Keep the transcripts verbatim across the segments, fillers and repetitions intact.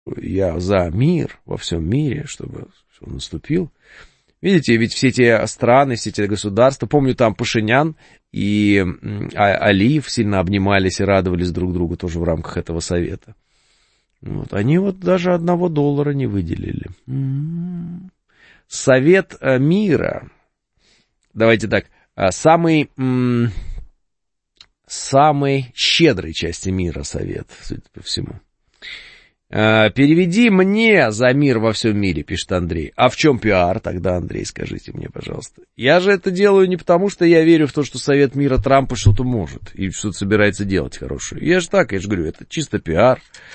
я за мир во всем мире, чтобы он наступил. Видите, ведь все эти страны, все эти государства, помню, там Пашинян и Алиев сильно обнимались и радовались друг другу тоже в рамках этого совета. Вот. Они вот даже одного доллара не выделили. Совет мира. Давайте так, самый, самой щедрой части мира совет, судя по всему. Переведи мне за мир во всем мире, пишет Андрей. А в чем пиар тогда, Андрей, скажите мне, пожалуйста. Я же это делаю не потому, что я верю в то, что Совет мира Трампа что-то может и что-то собирается делать хорошее. Я же так, я же говорю, это чисто пиар.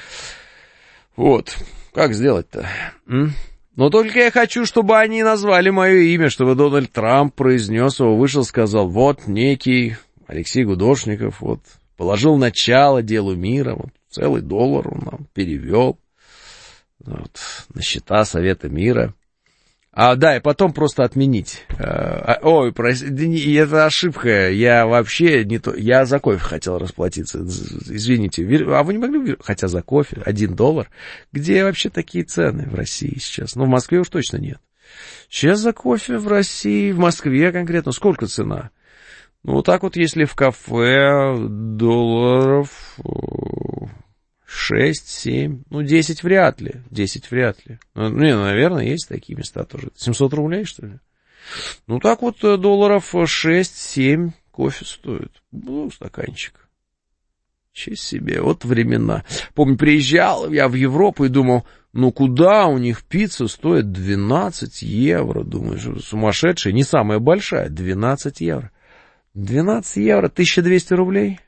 Вот, как сделать-то? М? Но только я хочу, чтобы они назвали мое имя, чтобы Дональд Трамп произнес его, вышел, сказал, вот некий Алексей Гудошников, вот, положил начало делу мира, вот. Целый доллар он нам перевел вот, на счета Совета мира. А, да, и потом просто отменить. А, ой, прости, это ошибка. Я вообще не то. Я за кофе хотел расплатиться. Извините. А вы не могли, хотя за кофе, один доллар? Где вообще такие цены в России сейчас? Ну, в Москве уж точно нет. Сейчас за кофе в России, в Москве конкретно, сколько цена? Ну, вот так вот, если в кафе долларов шесть, семь, ну, десять вряд ли, десять вряд ли. Ну, не, наверное, есть такие места тоже. семьсот рублей, что ли? Ну, так вот, долларов шесть-семь кофе стоит. Ну, стаканчик. Честь себе, вот времена. Помню, приезжал я в Европу и думал, ну, куда у них пицца стоит двенадцать евро? Думаешь, сумасшедшая, не самая большая, двенадцать евро. двенадцать евро, тысяча двести рублей?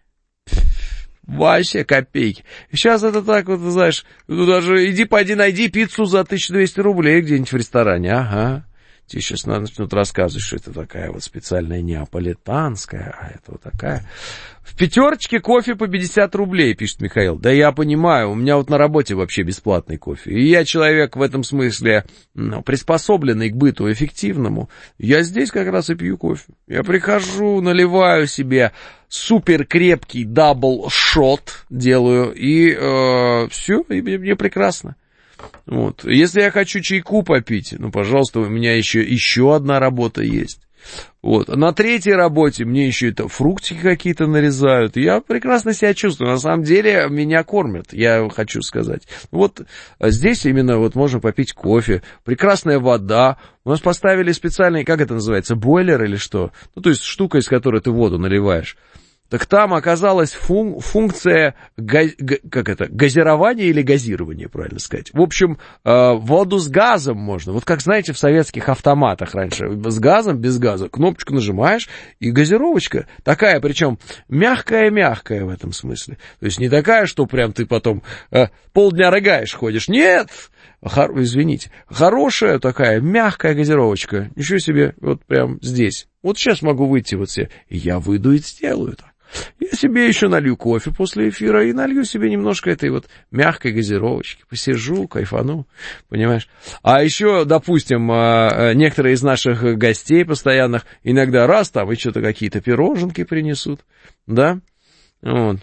Вообще копейки. Сейчас это так вот, знаешь, ну даже иди, пойди, найди пиццу за тысячу двести рублей где-нибудь в ресторане, ага. Тебе сейчас начнут рассказывать, что это такая вот специальная неаполитанская, а это вот такая. В пятерочке кофе по пятьдесят рублей, пишет Михаил. Да я понимаю, у меня вот на работе вообще бесплатный кофе. И я человек в этом смысле ну, приспособленный к быту эффективному. Я здесь как раз и пью кофе. Я прихожу, наливаю себе супер крепкий дабл-шот, делаю, и э, все, и мне, мне прекрасно. Вот. Если я хочу чайку попить, ну, пожалуйста, у меня еще, еще одна работа есть. Вот. На третьей работе мне еще это фруктики какие-то нарезают. Я прекрасно себя чувствую. На самом деле меня кормят, я хочу сказать. Вот здесь именно вот можно попить кофе, прекрасная вода. У нас поставили специальный, как это называется, бойлер или что? Ну, то есть штука, из которой ты воду наливаешь. Так там оказалась фун- функция, га- га- как это, газирования или газирования, правильно сказать. В общем, э, воду с газом можно. Вот как, знаете, в советских автоматах раньше. С газом, без газа. Кнопочку нажимаешь, и газировочка такая, причем мягкая-мягкая в этом смысле. То есть не такая, что прям ты потом э, полдня рыгаешь, ходишь. Нет! Хор- извините. Хорошая такая, мягкая газировочка. Ничего себе, вот прям здесь. Вот сейчас могу выйти вот себе. И я выйду и сделаю так. Я себе еще налью кофе после эфира и налью себе немножко этой вот мягкой газировочки. Посижу, кайфану, понимаешь? А еще, допустим, некоторые из наших гостей постоянных иногда раз там и что-то какие-то пироженки принесут, да? Вот.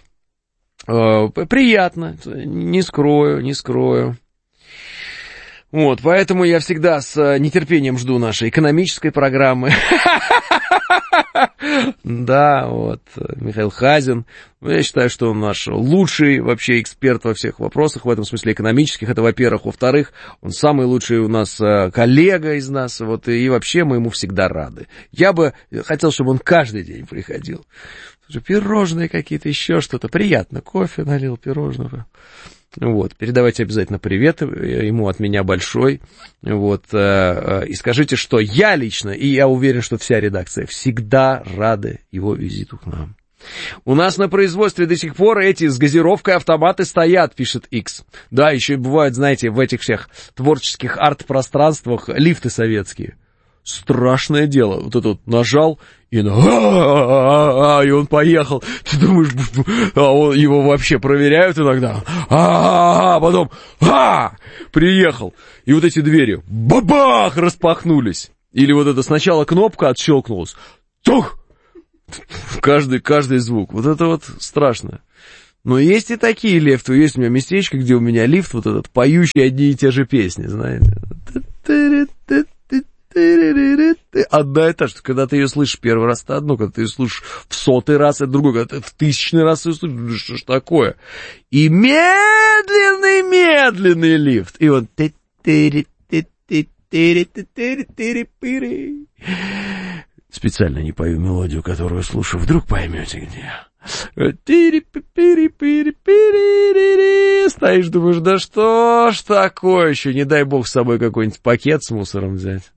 Приятно, не скрою, не скрою. Вот, поэтому я всегда с нетерпением жду нашей экономической программы. Да, вот, Михаил Хазин. Я считаю, что он наш лучший вообще эксперт во всех вопросах, в этом смысле экономических. Это, во-первых. Во-вторых, он самый лучший у нас коллега из нас. Вот, и вообще мы ему всегда рады. Я бы хотел, чтобы он каждый день приходил. Пирожные какие-то, еще что-то. Приятно. Кофе налил, пирожного. Вот, передавайте обязательно привет ему от меня большой, вот, и скажите, что я лично, и я уверен, что вся редакция всегда рады его визиту к нам. У нас на производстве до сих пор эти с газировкой автоматы стоят, пишет X. Да, еще и бывают, знаете, в этих всех творческих арт-пространствах лифты советские. Страшное дело. Вот это вот нажал, и, на... и он поехал. Ты думаешь, а он, его вообще проверяют иногда. А потом приехал. И вот эти двери бабах распахнулись. Или вот это сначала кнопка отщелкнулась. Тух! Каждый, каждый звук. Вот это вот страшно. Но есть и такие лифты. Есть у меня местечко, где у меня лифт вот этот, поющий одни и те же песни, знаете. Одна и та же. Когда ты ее слышишь первый раз, это одно. Когда ты ее слышишь в сотый раз, это другое. Когда ты в тысячный раз ее слышишь, что ж такое? И медленный-медленный лифт. И вот... Специально не пою мелодию, которую слушаю. Вдруг поймете, где. Стоишь, думаешь, да что ж такое еще? Не дай бог с собой какой-нибудь пакет с мусором взять.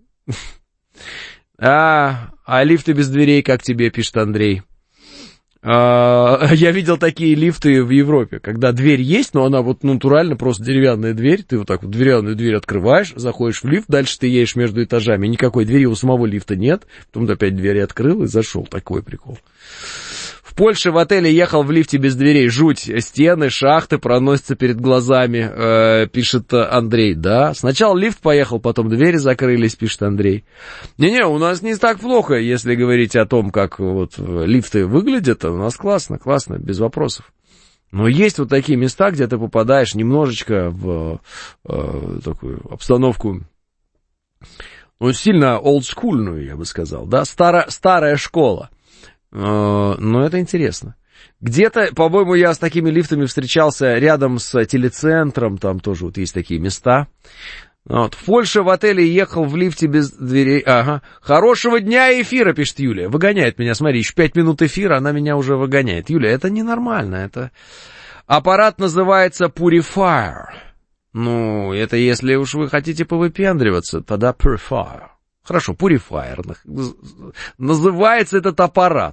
А, а лифты без дверей, как тебе, пишет Андрей. А, я видел такие лифты в Европе, когда дверь есть, но она вот натурально просто деревянная дверь. Ты вот так вот деревянную дверь открываешь, заходишь в лифт, дальше ты едешь между этажами. Никакой двери у самого лифта нет. Потом ты опять дверь открыл и зашел. Такой прикол. В Польше в отеле ехал в лифте без дверей. Жуть. Стены, шахты проносятся перед глазами, э, пишет Андрей. Да, сначала лифт поехал, потом двери закрылись, пишет Андрей. Не-не, у нас не так плохо, если говорить о том, как вот лифты выглядят. У нас классно, классно, без вопросов. Но есть вот такие места, где ты попадаешь немножечко в э, такую обстановку, ну, сильно олдскульную, я бы сказал, да, Старо, старая школа. Но это интересно. Где-то, по-моему, я с такими лифтами встречался рядом с телецентром, там тоже вот есть такие места. Вот. В Польше в отеле ехал в лифте без дверей. Ага. Хорошего дня эфира, пишет Юлия. Выгоняет меня, смотри, еще пять минут эфира, она меня уже выгоняет. Юлия, это ненормально, это... Аппарат называется Purifier. Ну, это если уж вы хотите повыпендриваться, тогда Purifier. Хорошо, Purifier. Называется этот аппарат.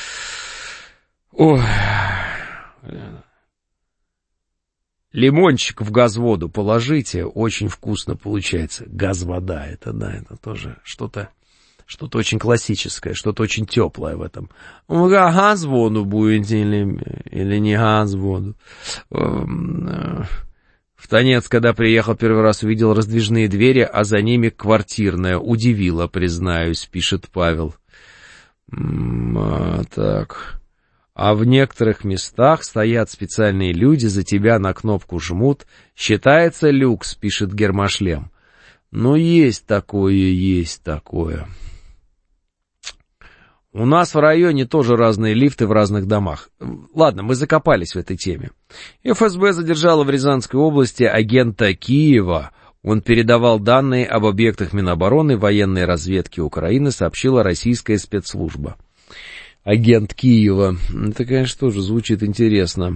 Ой. Лимончик в газводу положите, очень вкусно получается. Газвода, это да, это тоже что-то, что-то очень классическое, что-то очень теплое в этом. Газводу будете или, или не газводу? В Танец, когда приехал первый раз, увидел раздвижные двери, а за ними квартирная. Удивило, признаюсь, пишет Павел. А, так. А в некоторых местах стоят специальные люди, за тебя на кнопку жмут. Считается люкс, пишет Гермошлем. Ну, есть такое, есть такое. У нас в районе тоже разные лифты в разных домах. Ладно, мы закопались в этой теме. эф эс бэ задержала в Рязанской области агента Киева. Он передавал данные об объектах Минобороны, военной разведки Украины, сообщила российская спецслужба. Агент Киева. Это, конечно, тоже звучит интересно.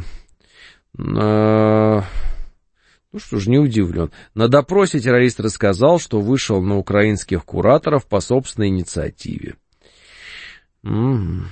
А... Ну что ж, не удивлен. На допросе террорист рассказал, что вышел на украинских кураторов по собственной инициативе. М-м.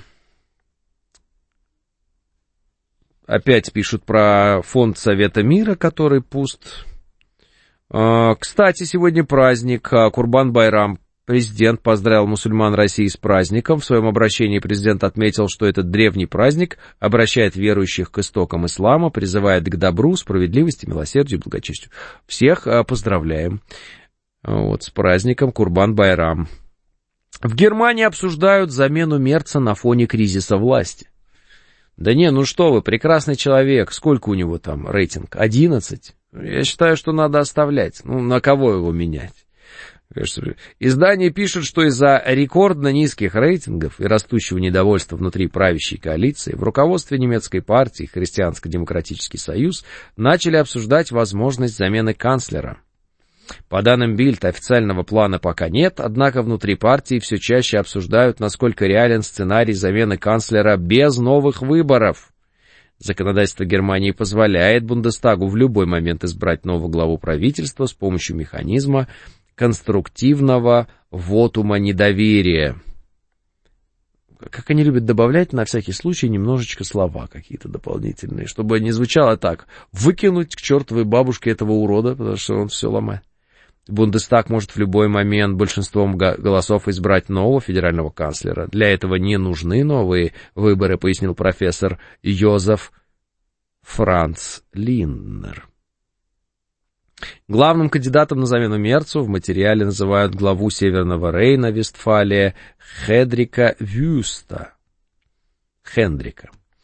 Опять пишут про фонд Совета мира, который пуст. А, кстати, сегодня праздник Курбан-Байрам. Президент поздравил мусульман России с праздником. В своем обращении президент отметил, что этот древний праздник обращает верующих к истокам ислама, призывает к добру, справедливости, милосердию, благочестию. Всех поздравляем вот, с праздником Курбан-Байрам. В Германии обсуждают замену Мерца на фоне кризиса власти. Да не, ну что вы, прекрасный человек. Сколько у него там рейтинг? одиннадцать? Я считаю, что надо оставлять. Ну, на кого его менять? Издание пишет, что из-за рекордно низких рейтингов и растущего недовольства внутри правящей коалиции в руководстве немецкой партии Христианско-демократический союз начали обсуждать возможность замены канцлера. По данным Бильд, официального плана пока нет, однако внутри партии все чаще обсуждают, насколько реален сценарий замены канцлера без новых выборов. Законодательство Германии позволяет Бундестагу в любой момент избрать нового главу правительства с помощью механизма конструктивного вотума недоверия. Как они любят добавлять на всякий случай немножечко слова какие-то дополнительные, чтобы не звучало так: выкинуть к чертовой бабушке этого урода, потому что он все ломает. Бундестаг может в любой момент большинством голосов избрать нового федерального канцлера. Для этого не нужны новые выборы, пояснил профессор Йозеф Франц Линднер. Главным кандидатом на замену Мерцу в материале называют главу Северного Рейна-Вестфалия Хедрика Вюста. Хендрика.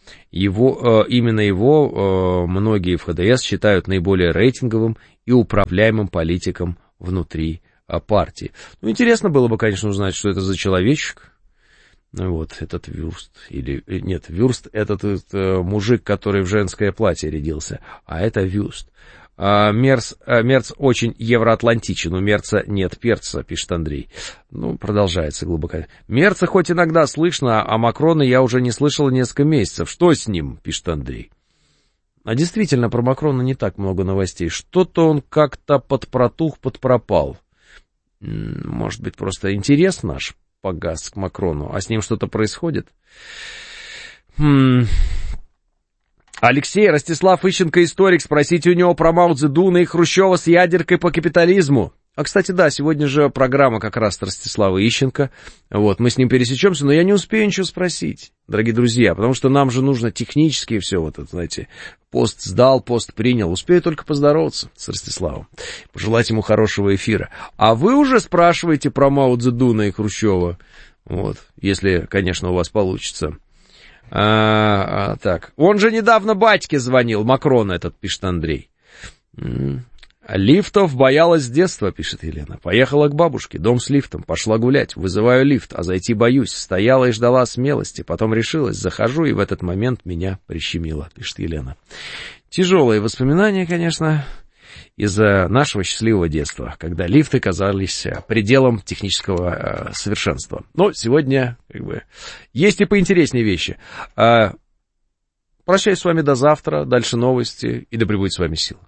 Его, именно его многие в ха дэ эс считают наиболее рейтинговым и управляемым политиком внутри партии. Ну, интересно было бы, конечно, узнать, что это за человечек. Вот, этот Вюрст, или, нет, Вюрст, этот, этот мужик, который в женское платье рядился, а это Вюст. А, Мерц, а, Мерц очень евроатлантичен, у Мерца нет перца, пишет Андрей. Ну, продолжается глубоко. Мерца хоть иногда слышно, а Макрона я уже не слышал несколько месяцев. Что с ним, пишет Андрей. А действительно, про Макрона не так много новостей. Что-то он как-то подпротух, подпропал. Может быть, просто интерес наш погас к Макрону, а с ним что-то происходит? Хм... Алексей, Ростислав Ищенко, историк, спросите у него про Мао Цзэдуна и Хрущева с ядеркой по капитализму. А, кстати, да, сегодня же программа как раз Ростислава Ищенко. Вот, мы с ним пересечемся, но я не успею ничего спросить, дорогие друзья, потому что нам же нужно технически все вот это, знаете, пост сдал, пост принял. Успею только поздороваться с Ростиславом, пожелать ему хорошего эфира. А вы уже спрашиваете про Мао Цзэдуна и Хрущева, вот, если, конечно, у вас получится. А, а, так, он же недавно батьке звонил, Макрон этот, пишет Андрей. Лифтов боялась с детства, пишет Елена. Поехала к бабушке, дом с лифтом, пошла гулять, вызываю лифт, а зайти боюсь. Стояла и ждала смелости, потом решилась, захожу, и в этот момент меня прищемило, пишет Елена. Тяжелые воспоминания, конечно, из-за нашего счастливого детства, когда лифты казались пределом технического совершенства. Но сегодня, как бы, есть и поинтереснее вещи. Прощаюсь с вами до завтра, дальше новости, и да пребудет с вами сила.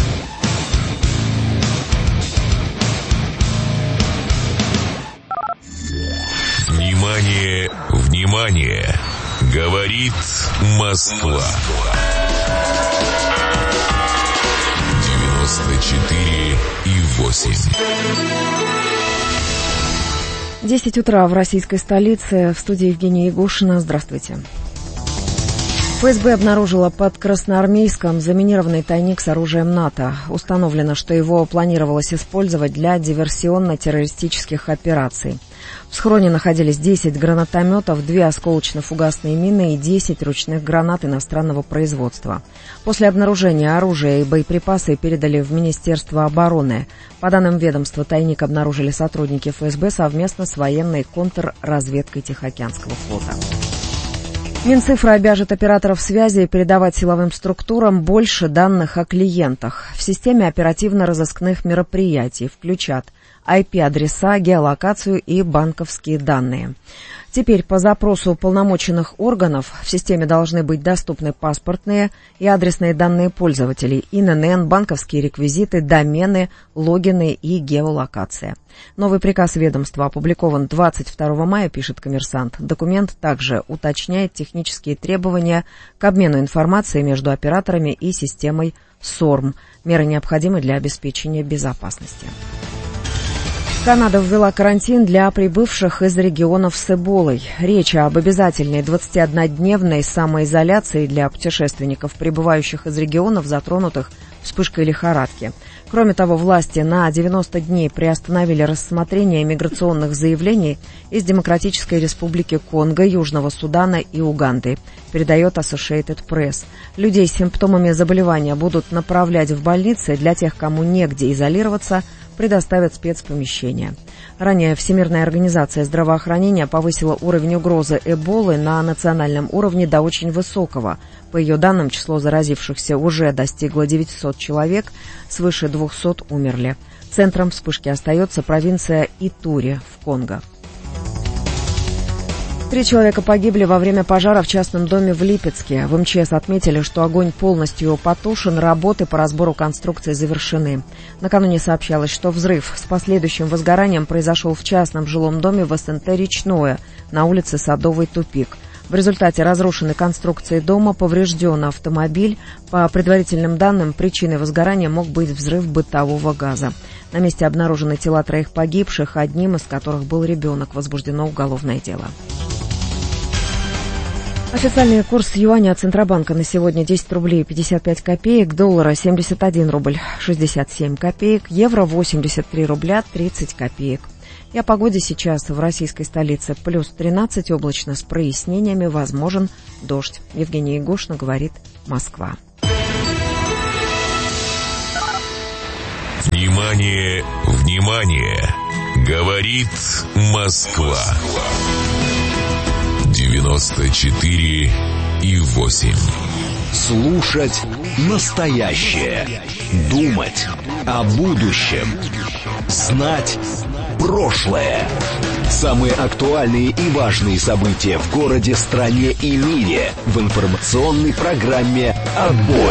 Внимание, внимание! Говорит Москва. девяносто четыре и восемь. десять утра в российской столице. В студии Евгения Ягушина. Здравствуйте. эф эс бэ обнаружила под Красноармейском заминированный тайник с оружием НАТО. Установлено, что его планировалось использовать для диверсионно-террористических операций. В схроне находились десять гранатометов, две осколочно-фугасные мины и десять ручных гранат иностранного производства. После обнаружения оружия и боеприпасы передали в Министерство обороны. По данным ведомства, тайник обнаружили сотрудники эф эс бэ совместно с военной контрразведкой Тихоокеанского флота. Минцифра обяжет операторов связи передавать силовым структурам больше данных о клиентах. В системе оперативно-розыскных мероприятий включат ай пи-адреса, геолокацию и банковские данные. Теперь по запросу уполномоченных органов в системе должны быть доступны паспортные и адресные данные пользователей, ин эн эн, банковские реквизиты, домены, логины и геолокация. Новый приказ ведомства опубликован двадцать второго мая, пишет «Коммерсант». Документ также уточняет технические требования к обмену информацией между операторами и системой СОРМ. Меры необходимы для обеспечения безопасности. Канада ввела карантин для прибывших из регионов с эболой. Речь об обязательной двадцатиоднодневной самоизоляции для путешественников, прибывающих из регионов, затронутых вспышкой лихорадки. Кроме того, власти на девяносто дней приостановили рассмотрение миграционных заявлений из Демократической Республики Конго, Южного Судана и Уганды, передает Associated Press. Людей с симптомами заболевания будут направлять в больницы, для тех, кому негде изолироваться, предоставят спецпомещения. Ранее Всемирная организация здравоохранения повысила уровень угрозы эболы на национальном уровне до очень высокого. По ее данным, число заразившихся уже достигло девятьсот человек, свыше двухсот умерли. Центром вспышки остается провинция Итури в Конго. Три человека погибли во время пожара в частном доме в Липецке. В эм че эс отметили, что огонь полностью потушен, работы по разбору конструкции завершены. Накануне сообщалось, что взрыв с последующим возгоранием произошел в частном жилом доме в эс эн тэ «Речное» на улице Садовый тупик. В результате разрушенной конструкции дома поврежден автомобиль. По предварительным данным, причиной возгорания мог быть взрыв бытового газа. На месте обнаружены тела троих погибших, одним из которых был ребенок. Возбуждено уголовное дело. Официальный курс юаня от Центробанка на сегодня десять рублей пятьдесят пять копеек, доллара семьдесят один рубль шестьдесят семь копеек, евро восемьдесят три рубля тридцать копеек. И о погоде сейчас в российской столице плюс тринадцать, облачно с прояснениями, возможен дождь. Евгения Егошина говорит «Москва». Внимание, внимание! Говорит Москва. девяносто четыре и восемь. Слушать настоящее. Думать о будущем. Знать прошлое. Самые актуальные и важные события в городе, стране и мире в информационной программе «Отбой».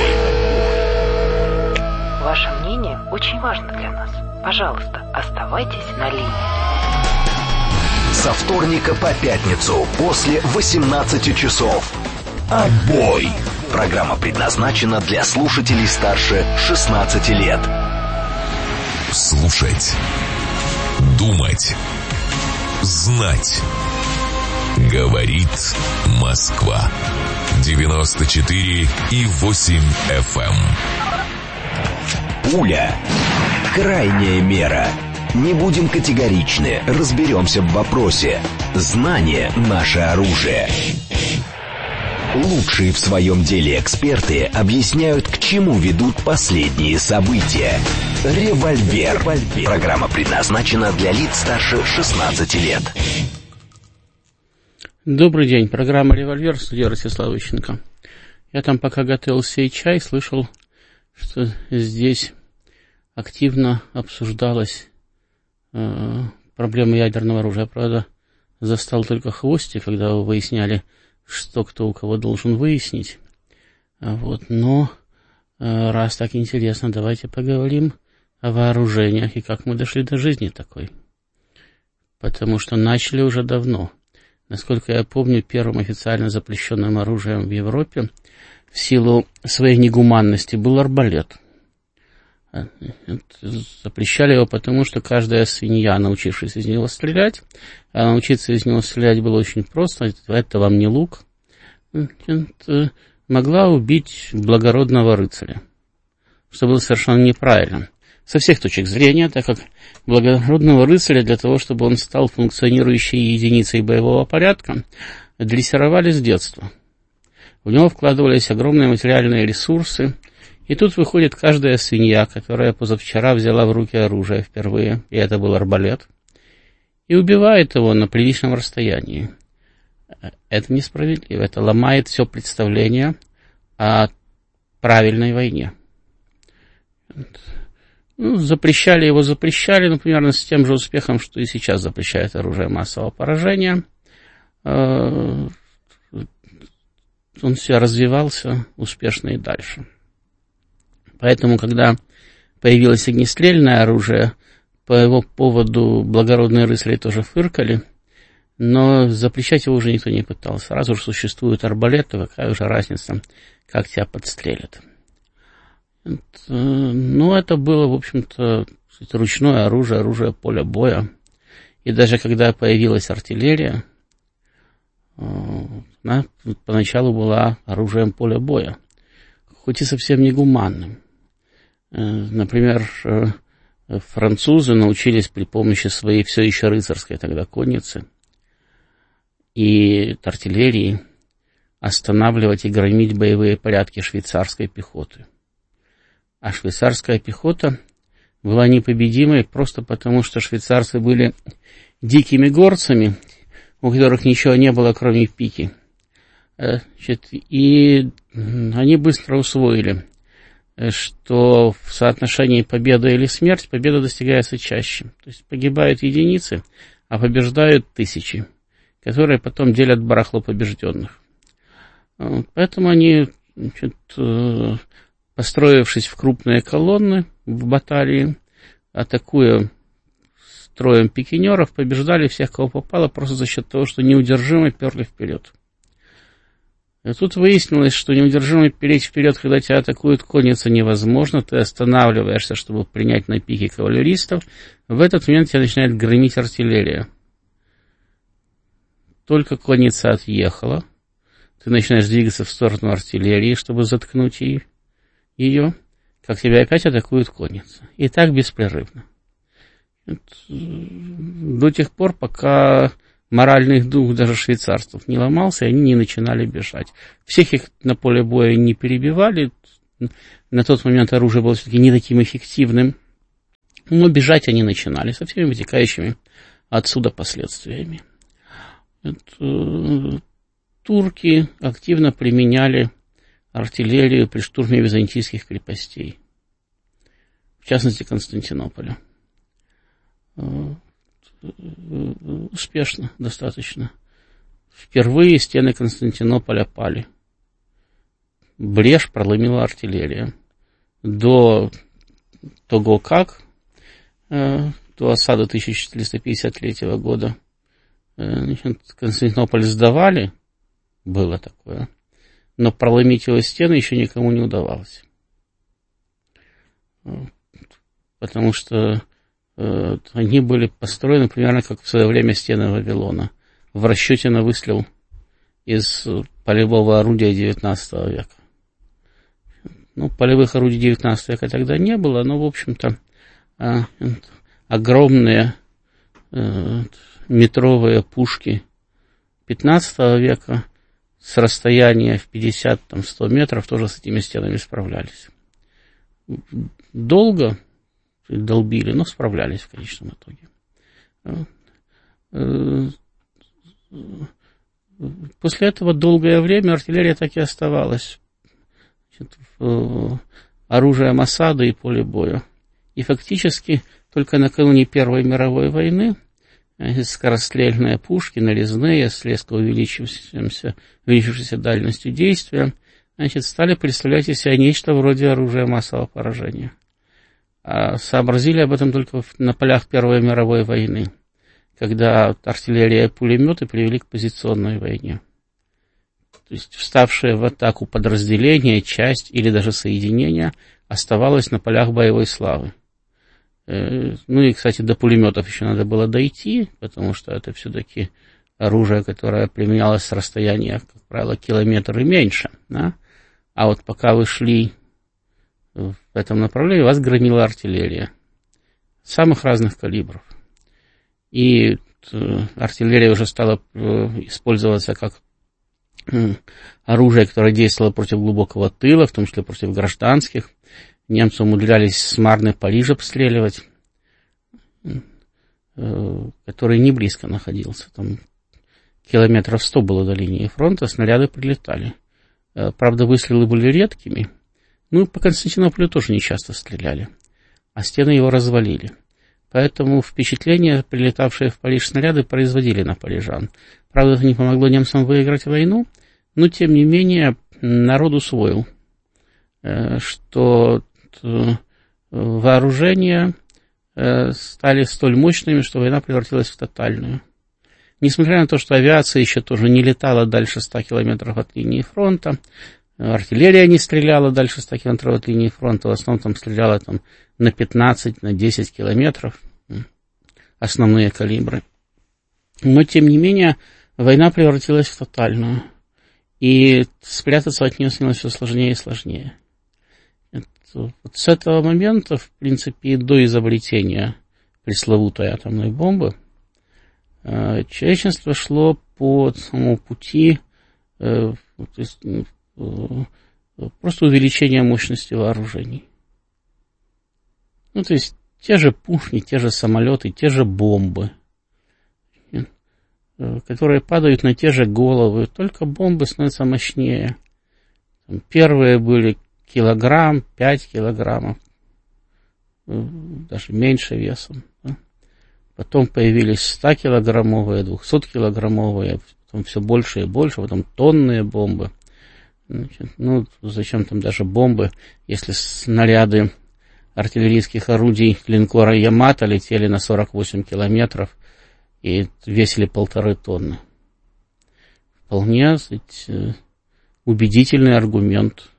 Ваше мнение очень важно для нас. Пожалуйста, оставайтесь на линии. Со вторника по пятницу после восемнадцати часов. «Отбой». Программа предназначена для слушателей старше шестнадцати лет. Слушать. Думать. Знать. Говорит Москва. девяносто четыре и восемь эф эм. Пуля. Крайняя мера. Не будем категоричны, разберемся в вопросе. Знание – наше оружие. Лучшие в своем деле эксперты объясняют, к чему ведут последние события. «Револьвер». Программа предназначена для лиц старше шестнадцати лет. Добрый день. Программа «Револьвер», студия Ростислав Ищенко. Я там пока готовил сей чай, слышал, что здесь активно обсуждалась э, проблема ядерного оружия. Правда, застал только хвостик, когда вы выясняли, что кто у кого должен выяснить. Вот. Но э, раз так интересно, давайте поговорим о вооружениях и как мы дошли до жизни такой. Потому что начали уже давно. Насколько я помню, первым официально запрещенным оружием в Европе в силу своей негуманности был арбалет. Запрещали его потому, что каждая свинья, научившись из него стрелять, а научиться из него стрелять было очень просто, это вам не лук, могла убить благородного рыцаря, что было совершенно неправильно. Со всех точек зрения, так как благородного рыцаря для того, чтобы он стал функционирующей единицей боевого порядка, дрессировали с детства. В него вкладывались огромные материальные ресурсы, и тут выходит каждая свинья, которая позавчера взяла в руки оружие впервые, и это был арбалет, и убивает его на приличном расстоянии. Это несправедливо, это ломает все представление о правильной войне. Ну, запрещали его, запрещали, ну, примерно с тем же успехом, что и сейчас запрещают оружие массового поражения. Он все развивался успешно и дальше. Поэтому, когда появилось огнестрельное оружие, по его поводу благородные рыцари тоже фыркали, но запрещать его уже никто не пытался. Раз уж существует арбалет, то какая уже разница, как тебя подстрелят. Ну, это было, в общем-то, ручное оружие, оружие поля боя. И даже когда появилась артиллерия, она поначалу была оружием поля боя, хоть и совсем негуманным. Например, французы научились при помощи своей все еще рыцарской тогда конницы и артиллерии останавливать и громить боевые порядки швейцарской пехоты. А швейцарская пехота была непобедимой просто потому, что швейцарцы были дикими горцами, у которых ничего не было, кроме пики. Значит, и они быстро усвоили, что в соотношении победа или смерть победа достигается чаще. То есть погибают единицы, а побеждают тысячи, которые потом делят барахло побежденных. Поэтому они, значит, построившись в крупные колонны в баталии, атакуя строем пикинеров, побеждали всех, кого попало, просто за счет того, что неудержимо перли вперед. И тут выяснилось, что неудержимо переть вперед, когда тебя атакует конница, невозможно. Ты останавливаешься, чтобы принять на пике кавалеристов. В этот момент тебя начинает громить артиллерия. Только конница отъехала. Ты начинаешь двигаться в сторону артиллерии, чтобы заткнуть ее, как тебя опять атакует конница. И так беспрерывно. Это, до тех пор, пока моральный дух даже швейцарцев не ломался, и они не начинали бежать. Всех их на поле боя не перебивали. На тот момент оружие было все-таки не таким эффективным. Но бежать они начинали со всеми вытекающими отсюда последствиями. Это, турки активно применяли артиллерию при штурме византийских крепостей, в частности Константинополя. Успешно достаточно. Впервые стены Константинополя пали. Брешь проломила артиллерия. До того, как до осады тысяча четыреста пятьдесят третьего года значит, Константинополь сдавали, было такое, но проломить его стены еще никому не удавалось. Потому что э, они были построены примерно как в свое время стены Вавилона, в расчете на выстрел из полевого орудия девятнадцатого века. Ну, полевых орудий девятнадцатого века тогда не было, но, в общем-то, э, огромные э, метровые пушки пятнадцатого века с расстояния в пятьдесят-сто метров тоже с этими стенами справлялись. Долго долбили, но справлялись в конечном итоге. После этого долгое время артиллерия так и оставалась оружием осады и поле боя. И фактически только накануне Первой мировой войны скорострельные пушки, нарезные, с резко увеличившейся, увеличившейся дальностью действия, значит, стали представлять из себя нечто вроде оружия массового поражения. А сообразили об этом только на полях Первой мировой войны, когда артиллерия и пулеметы привели к позиционной войне. То есть вставшие в атаку подразделения, часть или даже соединение оставалось на полях боевой славы. Ну и, кстати, до пулеметов еще надо было дойти, потому что это все-таки оружие, которое применялось с расстояния, как правило, километр и меньше. Да? А вот пока вы шли в этом направлении, вас громила артиллерия самых разных калибров. И артиллерия уже стала использоваться как оружие, которое действовало против глубокого тыла, в том числе против гражданских. Немцы умудрялись с Марны Париж обстреливать, который не близко находился. Там километров сто было до линии фронта, снаряды прилетали. Правда, выстрелы были редкими. Ну, и по Константинополю тоже не часто стреляли. А стены его развалили. Поэтому впечатление, прилетавшие в Париж снаряды, производили на парижан. Правда, это не помогло немцам выиграть войну, но, тем не менее, народ усвоил, что вооружения стали столь мощными, что война превратилась в тотальную. Несмотря на то, что авиация еще тоже не летала дальше ста километров от линии фронта, артиллерия не стреляла дальше ста километров от линии фронта, в основном там стреляла там, на пятнадцать, на десять километров, основные калибры. Но, тем не менее, война превратилась в тотальную, и спрятаться от нее становилось все сложнее и сложнее. Вот с этого момента, в принципе, до изобретения пресловутой атомной бомбы, человечество шло по самому пути то есть, просто увеличения мощности вооружений. Ну, то есть, те же пушки, те же самолеты, те же бомбы, которые падают на те же головы, только бомбы становятся мощнее. Первые были килограмм, пять килограммов, даже меньше весом. Да? Потом появились ста-килограммовые, двухсот-килограммовые, потом все больше и больше, потом тонные бомбы. Значит, ну, зачем там даже бомбы, если снаряды артиллерийских орудий линкора Ямато летели на сорок восемь километров и весили полторы тонны. Вполне, сказать, убедительный аргумент.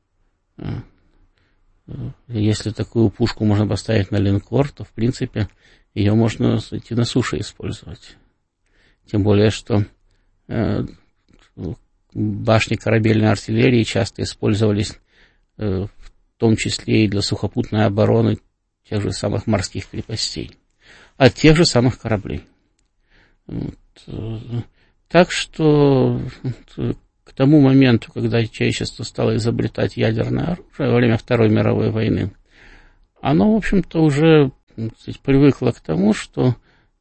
Если такую пушку можно поставить на линкор, то, в принципе, ее можно, сказать, и на суше использовать. Тем более, что э, башни корабельной артиллерии часто использовались э, в том числе и для сухопутной обороны тех же самых морских крепостей. от тех же самых кораблей. Вот. Так что к тому моменту, когда человечество стало изобретать ядерное оружие во время Второй мировой войны, оно, в общем-то, уже, так сказать, привыкло к тому, что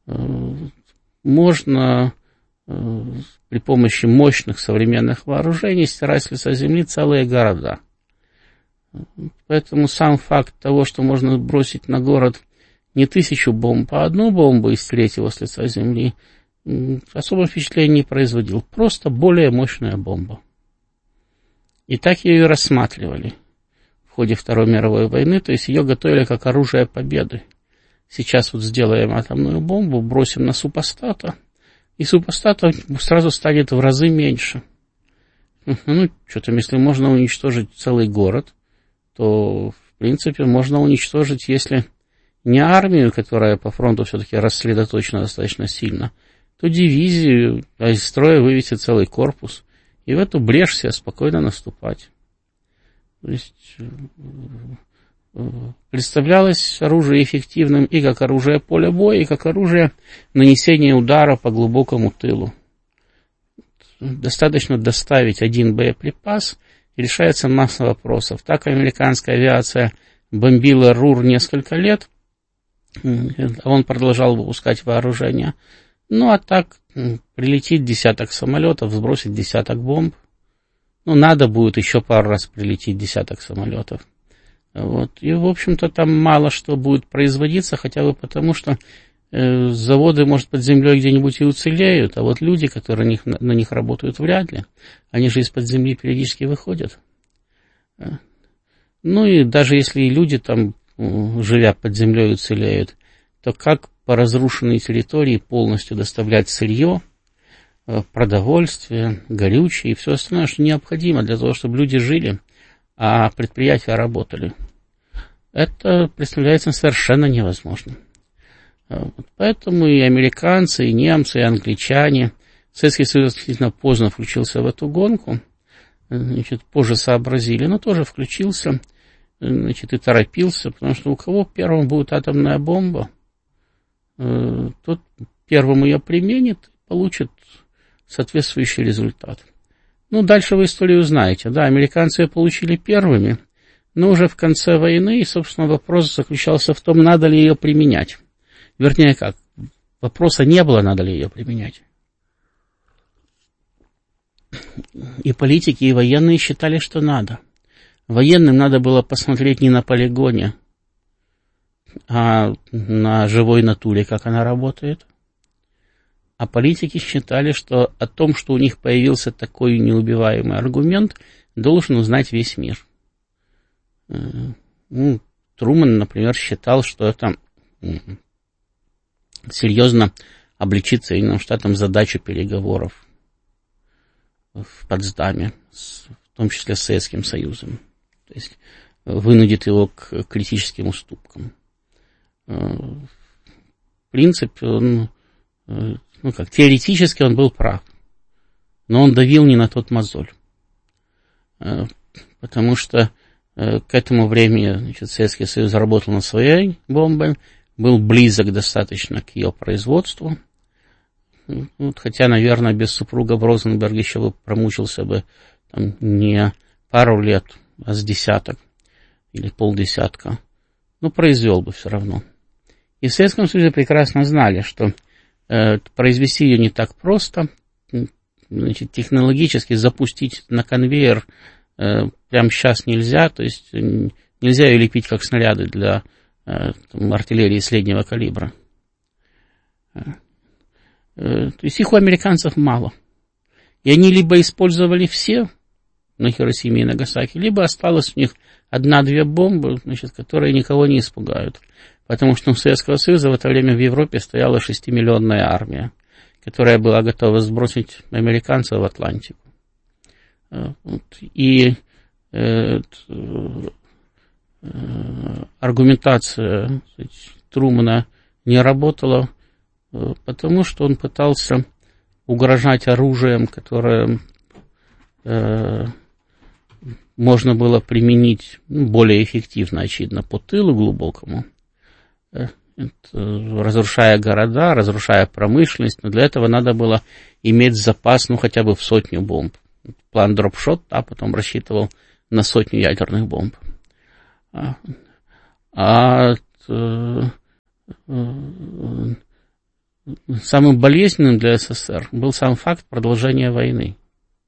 можно при помощи мощных современных вооружений стирать с лица земли целые города. Поэтому сам факт того, что можно бросить на город не тысячу бомб, а одну бомбу и стереть его с лица земли, особого впечатления не производил. Просто более мощная бомба. И так ее и рассматривали в ходе Второй мировой войны, то есть ее готовили как оружие победы. Сейчас вот сделаем атомную бомбу, бросим на супостата, и супостата сразу станет в разы меньше. Ну, что там, если можно уничтожить целый город, то, в принципе, можно уничтожить, если не армию, которая по фронту все-таки рассредоточена достаточно сильно, то дивизию, а из строя вывести целый корпус, и в эту брешь себе спокойно наступать. То есть представлялось оружие эффективным и как оружие поля боя, и как оружие нанесения удара по глубокому тылу. Достаточно доставить один боеприпас, и решается масса вопросов. Так американская авиация бомбила РУР несколько лет, он продолжал выпускать вооружение. Ну, а так прилетит десяток самолетов, сбросить десяток бомб. Ну, надо будет еще пару раз прилететь десяток самолетов. Вот. И, в общем-то, там мало что будет производиться, хотя бы потому, что э, заводы, может, под землей где-нибудь и уцелеют, а вот люди, которые на них, на них работают, вряд ли. Они же из-под земли периодически выходят. Ну, и даже если и люди там, живя под землей, уцелеют, то как по разрушенной территории полностью доставлять сырье, продовольствие, горючее и все остальное, что необходимо для того, чтобы люди жили, а предприятия работали. Это представляется совершенно невозможным. Поэтому и американцы, и немцы, и англичане, Советский Союз действительно поздно включился в эту гонку, значит, позже сообразили, но тоже включился, значит, и торопился, потому что у кого первым будет атомная бомба, тот первым ее применит и получит соответствующий результат. Ну, дальше вы историю знаете, да, американцы ее получили первыми, но уже в конце войны, и, собственно, вопрос заключался в том, надо ли ее применять. Вернее, как, вопроса не было, надо ли ее применять. И политики, и военные считали, что надо. Военным надо было посмотреть не на полигоне, а на живой натуре, как она работает. А политики считали, что о том, что у них появился такой неубиваемый аргумент, должен узнать весь мир. Ну, Трумэн, например, считал, что это серьезно облегчит Соединенным Штатам задачу переговоров в Потсдаме, в том числе с Советским Союзом. То есть вынудит его к критическим уступкам. В принципе, он, ну как, теоретически он был прав, но он давил не на тот мозоль. Потому что к этому времени, значит, Советский Союз работал над своей бомбой, был близок достаточно к ее производству. Вот, хотя, наверное, без супруга Розенберг еще бы промучился бы там, не пару лет, а с десяток или полдесятка. Но произвел бы все равно. И в Советском Союзе прекрасно знали, что э, произвести ее не так просто. Значит, технологически запустить на конвейер э, прямо сейчас нельзя. То есть нельзя ее лепить как снаряды для э, там, артиллерии среднего калибра. То есть их у американцев мало. И они либо использовали все на Хиросиме и Нагасаки, либо осталось у них одна-две бомбы, значит, которые никого не испугают. Потому что у Советского Союза в это время в Европе стояла шестимиллионная армия, которая была готова сбросить американцев в Атлантику. И э, э, аргументация Трумэна не работала, потому что он пытался угрожать оружием, которое э, можно было применить более эффективно, очевидно, по тылу глубокому. разрушая города, разрушая промышленность, но для этого надо было иметь запас, ну, хотя бы в сотню бомб. План дропшот, а потом рассчитывал на сотню ядерных бомб. А, а самым болезненным для СССР был сам факт продолжения войны.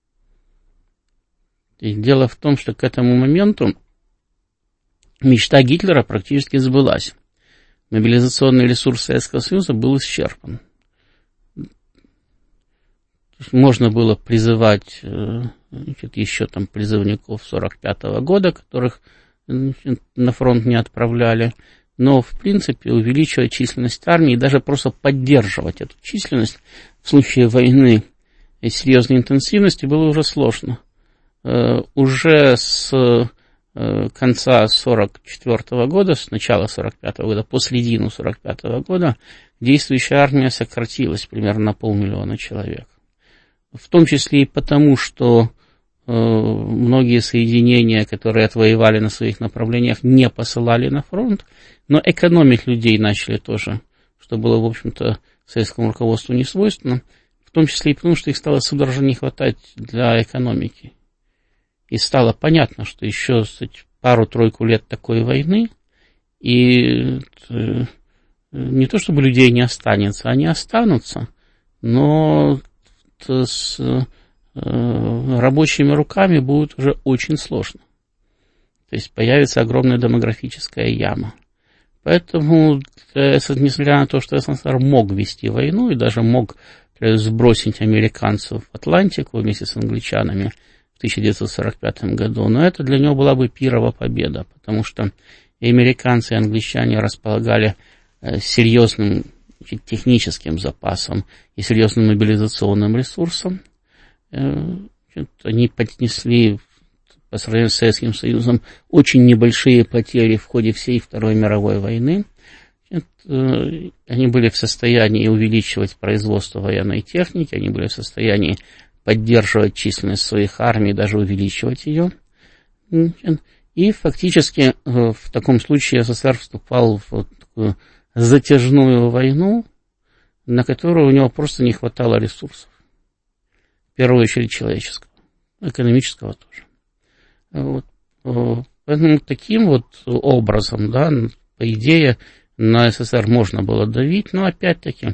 И дело в том, что к этому моменту мечта Гитлера практически сбылась. Мобилизационный ресурс Советского Союза был исчерпан. Можно было призывать, значит, еще там призывников сорок пятого года, которых, значит, на фронт не отправляли, но, в принципе, увеличивать численность армии и даже просто поддерживать эту численность в случае войны и серьезной интенсивности было уже сложно. Уже с конца сорок четвёртого года, с начала сорок пятого года, по середину сорок пятого года действующая армия сократилась примерно на полмиллиона человек. В том числе и потому, что э, многие соединения, которые отвоевали на своих направлениях, не посылали на фронт, но экономить людей начали тоже, что было, в общем-то, советскому руководству не свойственно, в том числе и потому, что их стало судорожно не хватать для экономики. И стало понятно, что еще пару-тройку лет такой войны, и э, не то чтобы людей не останется, они останутся, но с э, рабочими руками будет уже очень сложно. То есть появится огромная демографическая яма. Поэтому, несмотря на то, что СССР мог вести войну и даже мог сбросить американцев в Атлантику вместе с англичанами в тысяча девятьсот сорок пятом году, но это для него была бы пирова победа, потому что и американцы, и англичане располагали серьезным техническим запасом и серьезным мобилизационным ресурсом. Они поднесли по сравнению с Советским Союзом очень небольшие потери в ходе всей Второй мировой войны. Они были в состоянии увеличивать производство военной техники, они были в состоянии поддерживать численность своих армий, даже увеличивать ее. И фактически в таком случае СССР вступал в такую затяжную войну, на которую у него просто не хватало ресурсов. В первую очередь человеческого, экономического тоже. Вот. Поэтому таким вот образом, да, по идее, на СССР можно было давить, но опять-таки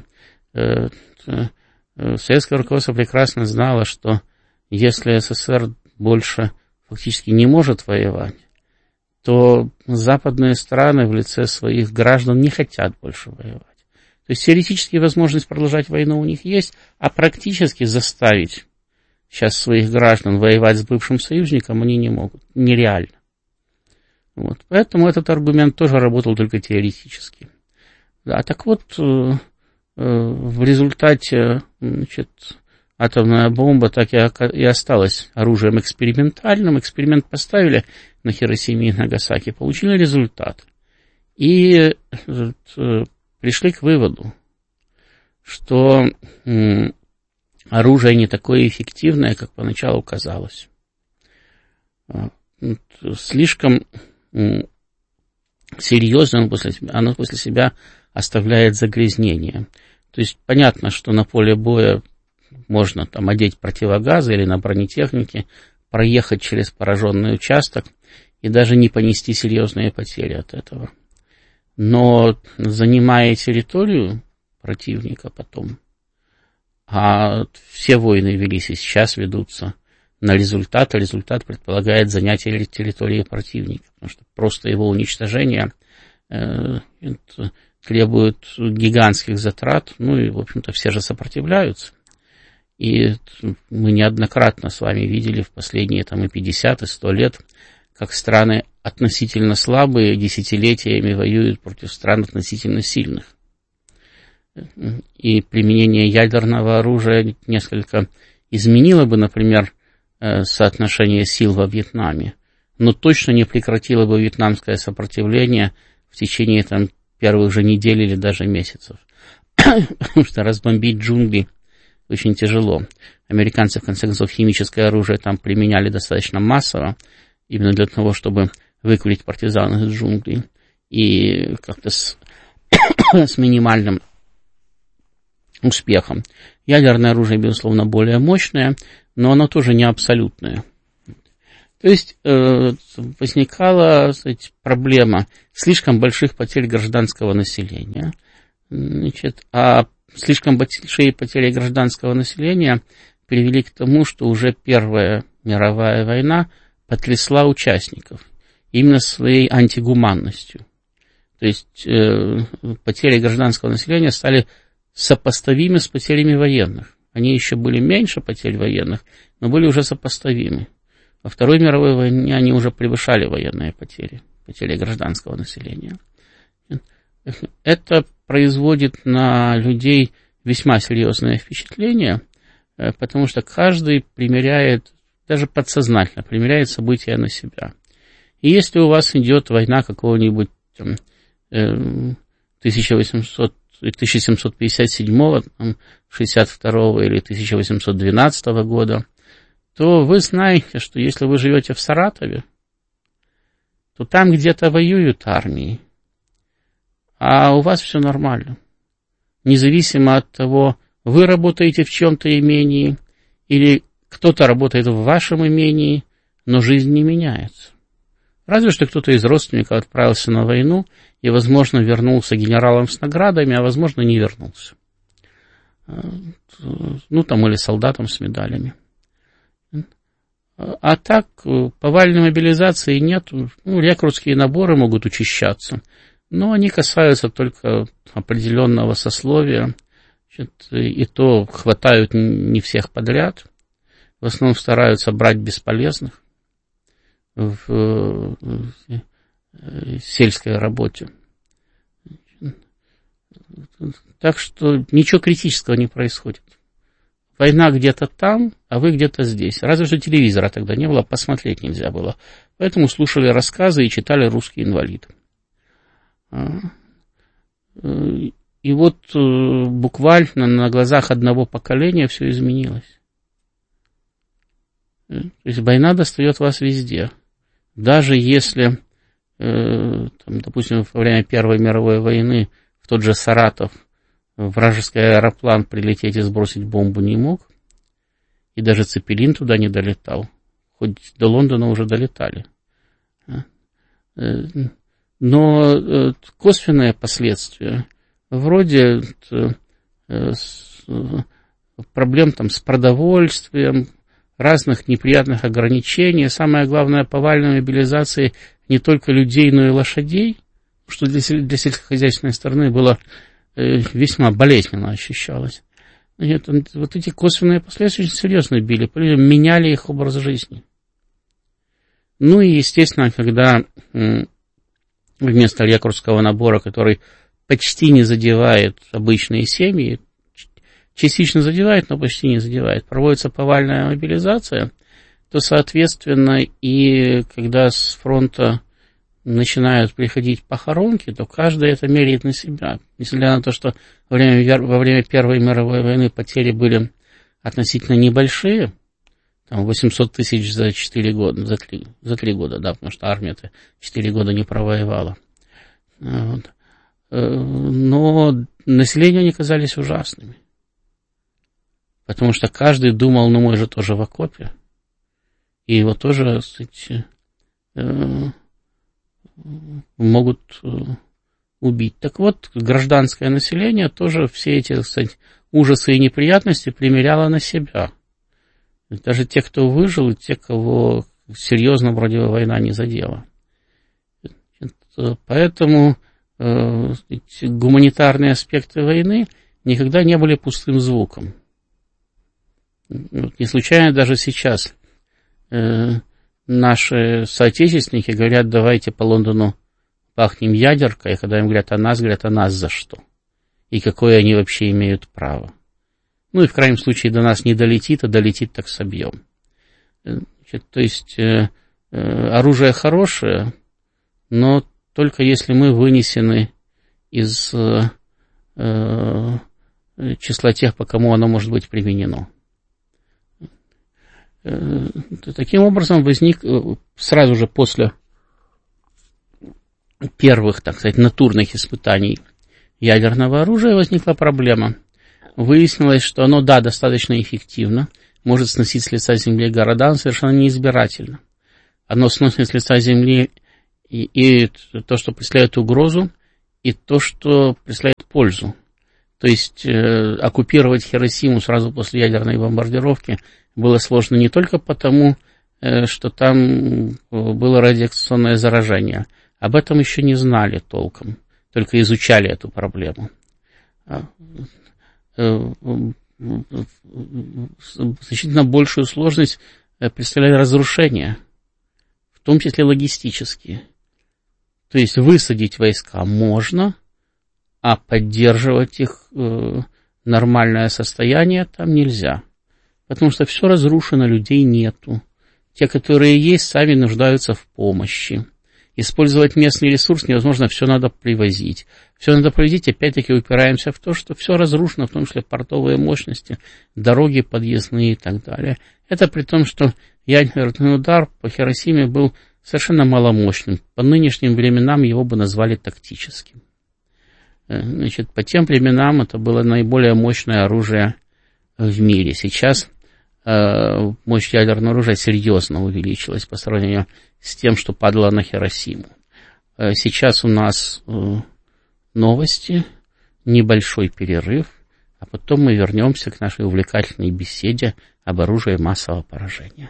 советское руководство прекрасно знало, что если СССР больше фактически не может воевать, то западные страны в лице своих граждан не хотят больше воевать. То есть теоретически возможность продолжать войну у них есть, а практически заставить сейчас своих граждан воевать с бывшим союзником они не могут. Нереально. Вот. Поэтому этот аргумент тоже работал только теоретически. Да, так вот, в результате, значит, атомная бомба так и осталась оружием экспериментальным. Эксперимент поставили на Хиросиме и Нагасаки, получили результат. И пришли к выводу, что оружие не такое эффективное, как поначалу казалось. Слишком серьезно оно после себя, оно после себя оставляет загрязнение. То есть понятно, что на поле боя можно там одеть противогазы или на бронетехнике, проехать через пораженный участок и даже не понести серьезные потери от этого. Но занимая территорию противника потом, а все войны велись и сейчас ведутся на результат, а результат предполагает занятие территории противника, потому что просто его уничтожение э, требует гигантских затрат, ну и, в общем-то, все же сопротивляются. И мы неоднократно с вами видели в последние там, и пятьдесят, и сто лет, как страны относительно слабые десятилетиями воюют против стран относительно сильных. И применение ядерного оружия несколько изменило бы, например, соотношение сил во Вьетнаме, но точно не прекратило бы вьетнамское сопротивление в течение там, первых же недель или даже месяцев. Потому что разбомбить джунгли очень тяжело. Американцы, в конце концов, химическое оружие там применяли достаточно массово, именно для того, чтобы выкурить партизан из джунглей. И как-то с с минимальным успехом. Ядерное оружие, безусловно, более мощное, но оно тоже не абсолютное. То есть э, возникала, кстати, проблема слишком больших потерь гражданского населения. Значит, а слишком большие потери гражданского населения привели к тому, что уже Первая мировая война потрясла участников именно своей антигуманностью. То есть э, потери гражданского населения стали сопоставимы с потерями военных. Они еще были меньше потерь военных, но были уже сопоставимы. Во Второй мировой войне они уже превышали военные потери, потери гражданского населения. Это производит на людей весьма серьезное впечатление, потому что каждый примеряет, даже подсознательно примеряет события на себя. И если у вас идет война какого-нибудь там, тысяча восемьсот тысяча семьсот пятьдесят седьмого, шестьдесят второго или тысяча восемьсот двенадцатого года, то вы знаете, что если вы живете в Саратове, то там где-то воюют армии, а у вас все нормально. Независимо от того, вы работаете в чем-то имении или кто-то работает в вашем имении, но жизнь не меняется. Разве что кто-то из родственников отправился на войну и, возможно, вернулся генералом с наградами, а, возможно, не вернулся. Ну, там, или солдатом с медалями. А так, повальной мобилизации нет. Ну, рекрутские наборы могут учащаться, но они касаются только определенного сословия. Значит, и то хватают не всех подряд. В основном стараются брать бесполезных в сельской работе. Так что ничего критического не происходит. Война где-то там, а вы где-то здесь. Разве что телевизора тогда не было, посмотреть нельзя было. Поэтому слушали рассказы и читали «Русский инвалид». И вот буквально на глазах одного поколения все изменилось. То есть война достает вас везде. Даже если, э, там, допустим, во время Первой мировой войны в тот же Саратов вражеский аэроплан прилететь и сбросить бомбу не мог, и даже Цепелин туда не долетал, хоть до Лондона уже долетали. Но косвенные последствия, вроде проблем там с продовольствием, разных неприятных ограничений, самое главное, повальной мобилизации не только людей, но и лошадей, что для, для сельскохозяйственной стороны было э, весьма болезненно ощущалось. Нет, вот эти косвенные последствия очень серьезно били, меняли их образ жизни. Ну и, естественно, когда э, вместо рекрутского набора, который почти не задевает обычные семьи, частично задевает, но почти не задевает, проводится повальная мобилизация, то, соответственно, и когда с фронта начинают приходить похоронки, то каждый это меряет на себя. Несмотря на то, что во время, во время Первой мировой войны потери были относительно небольшие, там восемьсот тысяч за четыре года, за три, за три года, да, потому что армия-то четыре года не провоевала. Вот. Но населению они казались ужасными. Потому что каждый думал, ну мы же тоже в окопе. И его тоже, кстати, э, могут э, убить. Так вот, гражданское население тоже все эти, кстати, ужасы и неприятности примеряло на себя. Даже те, кто выжил, и те, кого серьезно вроде война не задела. Поэтому э, гуманитарные аспекты войны никогда не были пустым звуком. Не случайно даже сейчас э, наши соотечественники говорят, давайте по Лондону пахнем ядеркой, и когда им говорят о нас, говорят о нас за что. И какое они вообще имеют право. Ну и в крайнем случае до нас не долетит, а долетит так собьем. Значит, то есть э, э, оружие хорошее, но только если мы вынесены из э, э, числа тех, по кому оно может быть применено. Таким образом, возник сразу же после первых, так сказать, натурных испытаний ядерного оружия, возникла проблема. Выяснилось, что оно, да, достаточно эффективно, может сносить с лица земли города, но совершенно неизбирательно. Оно сносит с лица земли и, и то, что представляет угрозу, и то, что представляет пользу. То есть э, оккупировать Хиросиму сразу после ядерной бомбардировки было сложно не только потому, э, что там было радиационное заражение. Об этом еще не знали толком, только изучали эту проблему. Значительно большую сложность представляет разрушение, в том числе логистические. То есть высадить войска можно, а поддерживать их э, нормальное состояние там нельзя. Потому что все разрушено, людей нету. Те, которые есть, сами нуждаются в помощи. Использовать местный ресурс невозможно, все надо привозить. Все надо привозить, опять-таки упираемся в то, что все разрушено, в том числе портовые мощности, дороги подъездные и так далее. Это при том, что ядерный удар по Хиросиме был совершенно маломощным. По нынешним временам его бы назвали тактическим. Значит, по тем временам это было наиболее мощное оружие в мире. Сейчас э, мощь ядерного оружия серьезно увеличилась по сравнению с тем, что падало на Хиросиму. Э, сейчас у нас э, новости, небольшой перерыв, а потом мы вернемся к нашей увлекательной беседе об оружии массового поражения.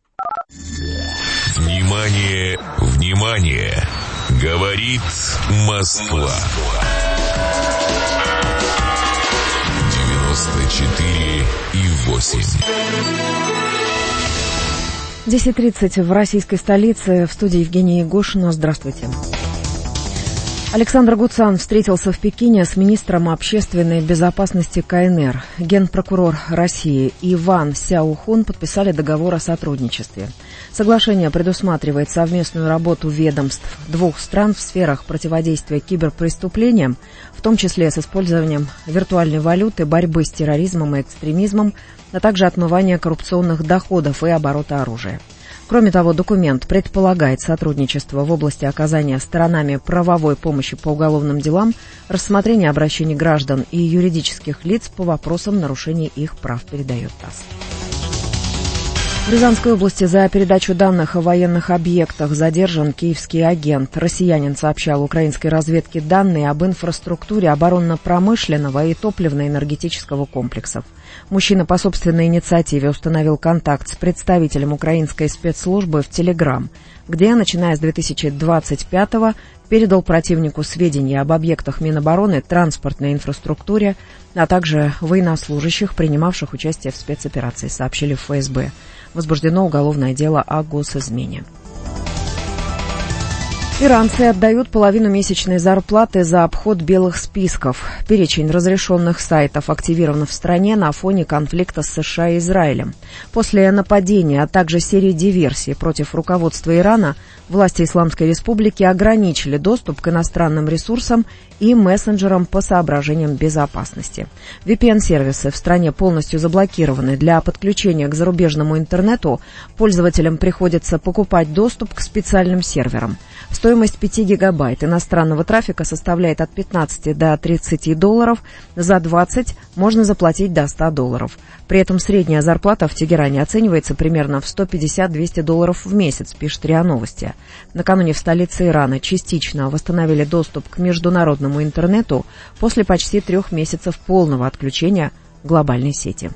Внимание, внимание! Говорит Москва. девяносто четыре и восемь. десять тридцать в российской столице. В студии Евгения Егошина. Здравствуйте. Александр Гуцан встретился в Пекине с министром общественной безопасности КНР. Генпрокурор России Иван Сяохун подписали договор о сотрудничестве. Соглашение предусматривает совместную работу ведомств двух стран в сферах противодействия киберпреступлениям, в том числе с использованием виртуальной валюты, борьбы с терроризмом и экстремизмом, а также отмывания коррупционных доходов и оборота оружия. Кроме того, документ предполагает сотрудничество в области оказания сторонами правовой помощи по уголовным делам, рассмотрения обращений граждан и юридических лиц по вопросам нарушения их прав, передает ТАСС. В Рязанской области за передачу данных о военных объектах задержан киевский агент. Россиянин сообщал украинской разведке данные об инфраструктуре оборонно-промышленного и топливно-энергетического комплексов. Мужчина по собственной инициативе установил контакт с представителем украинской спецслужбы в Телеграм, где, начиная с две тысячи двадцать пятого, передал противнику сведения об объектах Минобороны, транспортной инфраструктуре, а также военнослужащих, принимавших участие в спецоперации, сообщили в ФСБ. Возбуждено уголовное дело о госизмене. Иранцы отдают половину месячной зарплаты за обход белых списков. Перечень разрешенных сайтов активирован в стране на фоне конфликта с США и Израилем. После нападения, а также серии диверсий против руководства Ирана, власти Исламской Республики ограничили доступ к иностранным ресурсам и мессенджерам по соображениям безопасности. ви пи эн-сервисы в стране полностью заблокированы. Для подключения к зарубежному интернету пользователям приходится покупать доступ к специальным серверам. Стоимость пяти гигабайт иностранного трафика составляет от пятнадцати до тридцати долларов, за двадцать можно заплатить до ста долларов. При этом средняя зарплата в Тегеране оценивается примерно в сто пятьдесят - двести долларов в месяц, пишет РИА Новости. Накануне в столице Ирана частично восстановили доступ к международному интернету после почти трех месяцев полного отключения глобальной сети.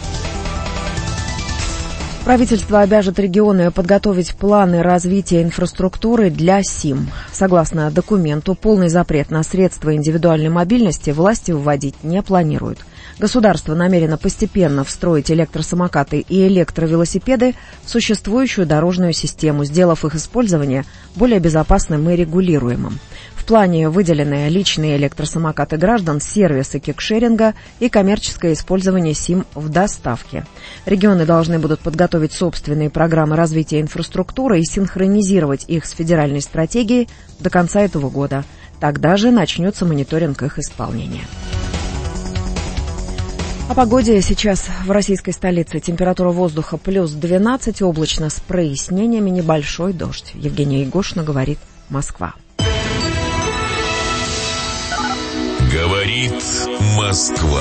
Правительство обяжет регионы подготовить планы развития инфраструктуры для СИМ. Согласно документу, полный запрет на средства индивидуальной мобильности власти вводить не планируют. Государство намерено постепенно встроить электросамокаты и электровелосипеды в существующую дорожную систему, сделав их использование более безопасным и регулируемым. В плане выделены личные электросамокаты граждан, сервисы кикшеринга и коммерческое использование СИМ в доставке. Регионы должны будут подготовить собственные программы развития инфраструктуры и синхронизировать их с федеральной стратегией до конца этого года. Тогда же начнется мониторинг их исполнения. О погоде сейчас в российской столице. Температура воздуха плюс двенадцать, облачно с прояснениями, небольшой дождь. Евгения Егошина, говорит Москва. Говорит Говорит Москва.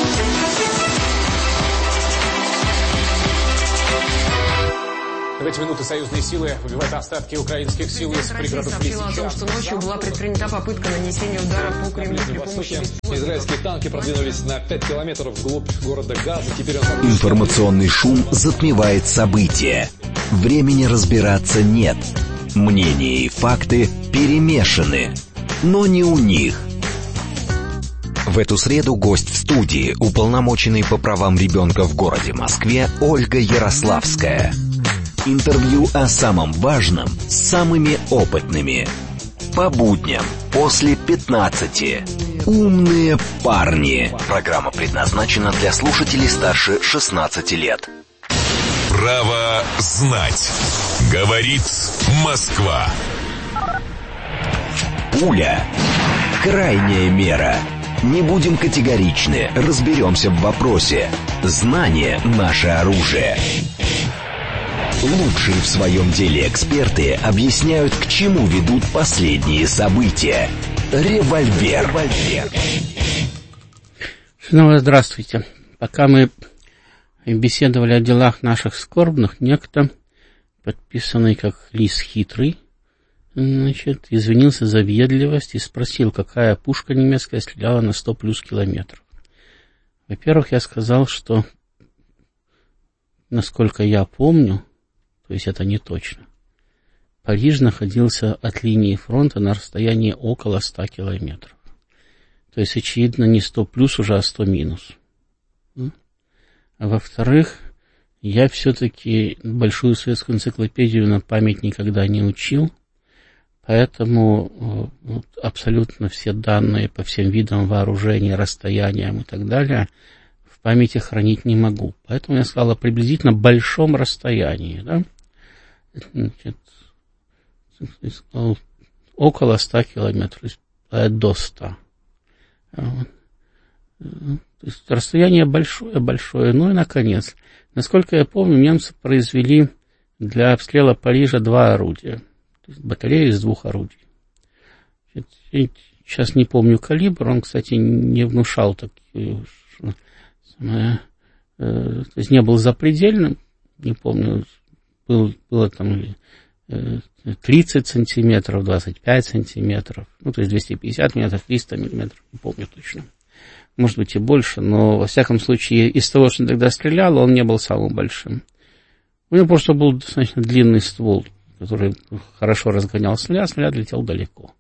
В эти минуты союзные силы выбивают остатки украинских сил из пригородов Лисичанска. о том, что ночью была предпринята попытка нанесения удара по Кремлю при помощи... Израильские танки продвинулись на пять километров вглубь города Газа. Теперь он... Информационный шум затмевает события. Времени разбираться нет. Мнения и факты перемешаны. Но не у них. В эту среду гость в студии, уполномоченный по правам ребенка в городе Москве Ольга Ярославская. Интервью о самом важном с самыми опытными. По будням после пятнадцати. Умные парни. Программа предназначена для слушателей старше шестнадцати лет. Право знать. Говорит Москва. Пуля. Крайняя мера. Не будем категоричны, разберемся в вопросе. Знание – наше оружие. Лучшие в своем деле эксперты объясняют, к чему ведут последние события. Револьвер. Револьвер. Снова здравствуйте. Пока мы беседовали о делах наших скорбных, некто, подписанный как Лис Хитрый, значит, извинился за въедливость и спросил, какая пушка немецкая стреляла на сто плюс километров. Во-первых, я сказал, что, насколько я помню, то есть это не точно, Париж находился от линии фронта на расстоянии около ста километров. То есть, очевидно, не сто плюс уже, а сто минус. А во-вторых, я все-таки большую советскую энциклопедию на память никогда не учил, поэтому вот, абсолютно все данные по всем видам вооружения, расстояниям и так далее в памяти хранить не могу. Поэтому я сказал о приблизительно большом расстоянии, да? Значит, около ста километров, до ста. Вот. То есть расстояние большое-большое. Ну и, наконец, насколько я помню, немцы произвели для обстрела Парижа два орудия. То есть батарея из двух орудий. Сейчас не помню калибр, он, кстати, не внушал такие... Самое, э, то есть не был запредельным, не помню, был, было там э, тридцать сантиметров, двадцать пять сантиметров, ну, то есть двести пятьдесят миллиметров, триста миллиметров, не помню точно. Может быть и больше, но, во всяком случае, из того, что он тогда стрелял, он не был самым большим. У него просто был достаточно длинный ствол, который хорошо разгонял снаряд, снаряд летел далеко.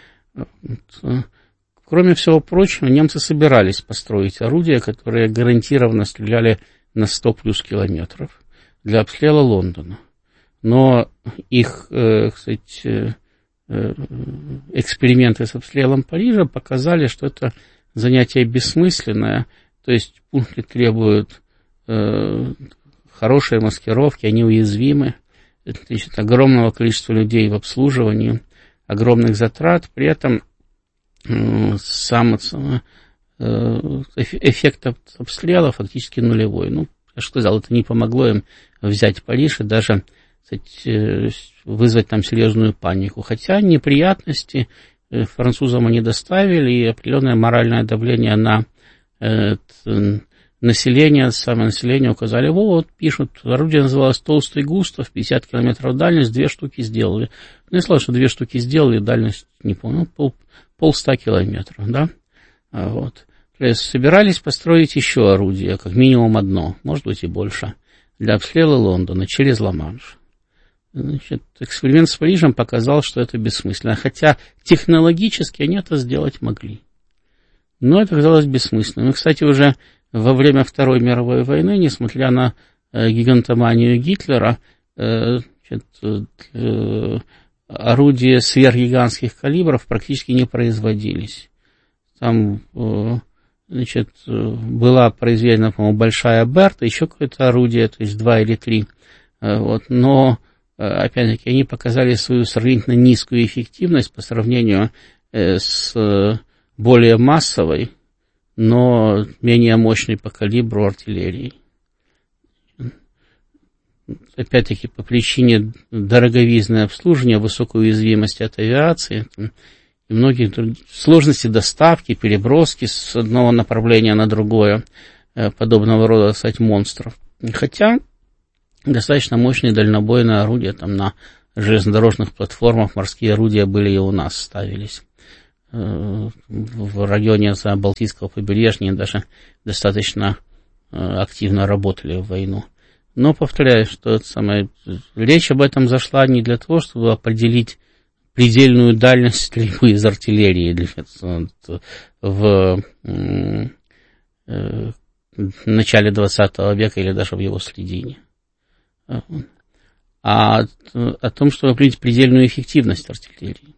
Кроме всего прочего, немцы собирались построить орудия, которые гарантированно стреляли на сто плюс километров для обстрела Лондона. Но их, э, кстати, э, эксперименты с обстрелом Парижа показали, что это занятие бессмысленное, то есть пушки требуют э, хорошей маскировки, они уязвимы, значит, огромного количества людей в обслуживании, огромных затрат, при этом э, сам э, эффект обстрела фактически нулевой. Ну, я же сказал, это не помогло им взять Париж и даже, кстати, вызвать там серьезную панику, хотя неприятности французам они доставили, и определенное моральное давление на э, население, самое население указали. Вот, пишут, орудие называлось «Толстый Густав», пятьдесят километров дальность, две штуки сделали. Ну, я сказал, что две штуки сделали, дальность, не помню, пол, полста километров, да. А вот. То есть собирались построить еще орудие, как минимум одно, может быть и больше, для обстрела Лондона через Ла-Манш. Значит, эксперимент с Парижем показал, что это бессмысленно, хотя технологически они это сделать могли. Но это казалось бессмысленным. И, кстати, уже во время Второй мировой войны, несмотря на э, гигантоманию Гитлера, э, значит, э, орудия сверхгигантских калибров практически не производились. Там э, значит, была произведена, по-моему, большая Берта, еще какое-то орудие, то есть два или три. Э, вот, но опять-таки, они показали свою сравнительно низкую эффективность по сравнению с более массовой, но менее мощной по калибру артиллерией. Опять-таки, по причине дороговизны обслуживания, высокой уязвимости от авиации и многие сложности доставки, переброски с одного направления на другое, подобного рода, кстати, монстров. Хотя достаточно мощные дальнобойные орудия там на железнодорожных платформах, морские орудия были и у нас, ставились. В районе Балтийского побережья они даже достаточно активно работали в войну. Но, повторяю, что это самое, речь об этом зашла не для того, чтобы определить предельную дальность стрельбы из артиллерии в начале двадцатого века или даже в его середине, а о том, чтобы определить предельную эффективность артиллерии.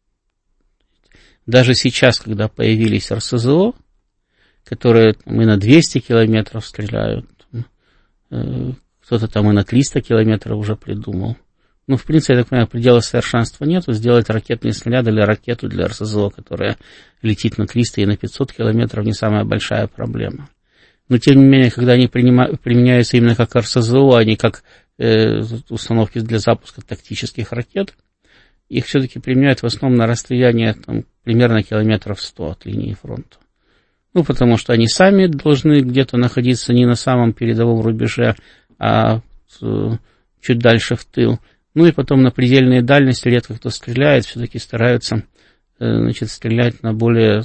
Даже сейчас, когда появились эр эс зэ о, которые там, и на двести километров стреляют, кто-то там и на триста километров уже придумал. Ну, в принципе, я так понимаю, предела совершенства нету. Сделать ракетные снаряды или ракету для эр эс зэ о, которая летит на триста и на пятьсот километров, не самая большая проблема. Но, тем не менее, когда они принима- применяются именно как эр эс зэ о, а не как э, установки для запуска тактических ракет, их все-таки применяют в основном на расстояние там, примерно километров сто от линии фронта. Ну, потому что они сами должны где-то находиться не на самом передовом рубеже, а чуть дальше в тыл. Ну и потом на предельные дальности редко кто стреляет, все-таки стараются, значит, стрелять на более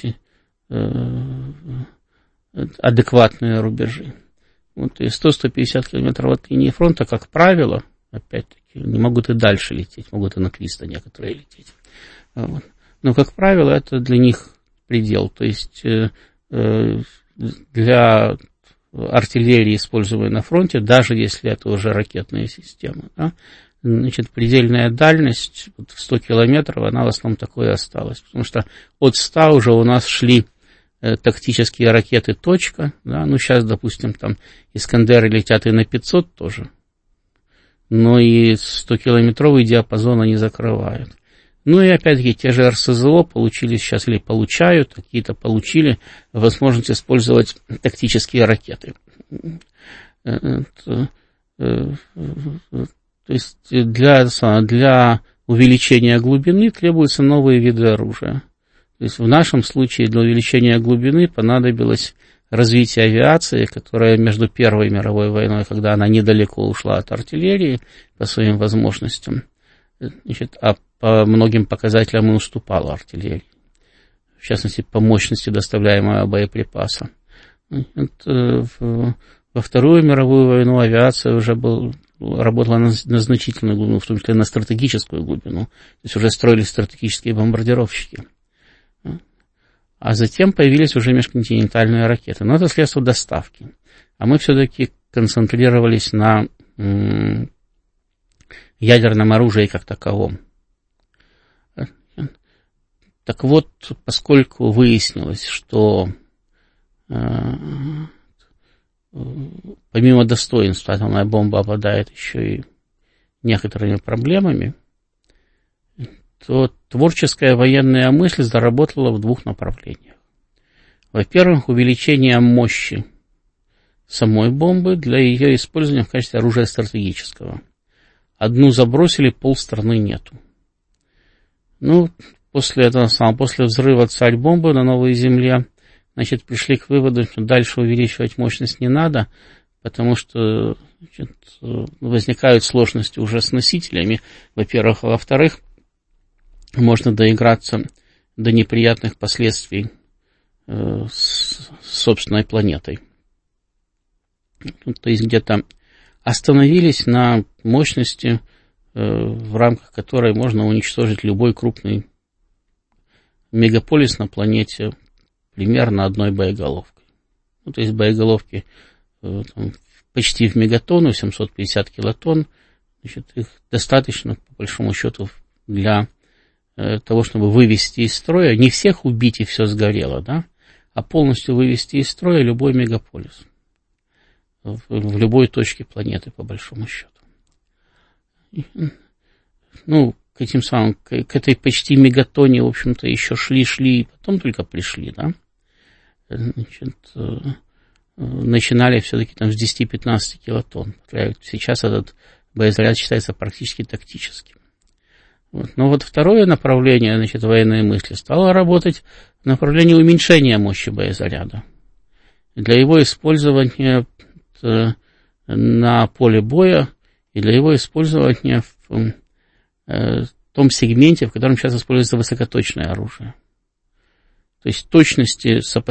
адекватные рубежи. Вот, и сто - сто пятьдесят километров от линии фронта, как правило, опять-таки, не могут и дальше лететь, могут и на триста некоторые лететь. Вот. Но, как правило, это для них предел. То есть для артиллерии, используемой на фронте, даже если это уже ракетные системы, да, значит, предельная дальность вот, в сто километров, она в основном такой и осталась. Потому что от ста уже у нас шли э, тактические ракеты «Точка». Да, ну, сейчас, допустим, там «Искандеры» летят и на пятьсот тоже. Но и сто-километровый диапазон они закрывают. Ну и опять-таки те же эр эс зэ о получили сейчас или получают, какие-то получили возможность использовать тактические ракеты. То есть для, для увеличения глубины требуются новые виды оружия. То есть в нашем случае для увеличения глубины понадобилось развитие авиации, которая между Первой мировой войной, когда она недалеко ушла от артиллерии по своим возможностям, значит, а по многим показателям и уступала артиллерии. В частности, по мощности доставляемого боеприпаса. Это, во Вторую мировую войну авиация уже был, работала на, на значительную глубину, в том числе на стратегическую глубину. То есть уже строились стратегические бомбардировщики. А затем появились уже межконтинентальные ракеты. Но это средство доставки. А мы все-таки концентрировались на м- ядерном оружии как таковом. Так вот, поскольку выяснилось, что э, помимо достоинства атомная бомба обладает еще и некоторыми проблемами, то творческая военная мысль заработала в двух направлениях. Во-первых, увеличение мощи самой бомбы для ее использования в качестве оружия стратегического. Одну забросили, полстраны нету. Ну, после этого самого, после взрыва царь-бомбы на Новой Земле, значит, пришли к выводу, что дальше увеличивать мощность не надо, потому что, значит, возникают сложности уже с носителями, во-первых, а во-вторых, можно доиграться до неприятных последствий э, с собственной планетой. То есть где-то остановились на мощности, э, в рамках которой можно уничтожить любой крупный мегаполис на планете примерно одной боеголовкой. Ну, то есть боеголовки э, там, почти в мегатонну, семьсот пятьдесят килотонн, значит, их достаточно, по большому счету, для э, того, чтобы вывести из строя, не всех убить и все сгорело, да, а полностью вывести из строя любой мегаполис в, в любой точке планеты, по большому счету. Ну, к этим самым, к, к этой почти мегатонне, в общем-то, еще шли-шли, и потом только пришли, да. Значит, э, начинали все-таки там с десяти-пятнадцати килотонн. Сейчас этот боезаряд считается практически тактическим. Вот. Но вот второе направление, значит, военной мысли стало работать в направлении уменьшения мощи боезаряда. Для его использования на поле боя и для его использования в э, том сегменте, в котором сейчас используется высокоточное оружие. То есть точности сопоставления